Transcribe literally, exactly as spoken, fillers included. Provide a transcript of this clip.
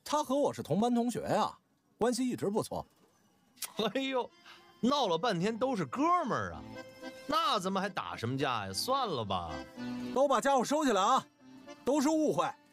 他和我是同班同学呀，关系一直不错。 哎呦，闹了半天都是哥们儿啊，那咱们还打什么架呀？算了吧， 都把家伙收起来啊，都是误会。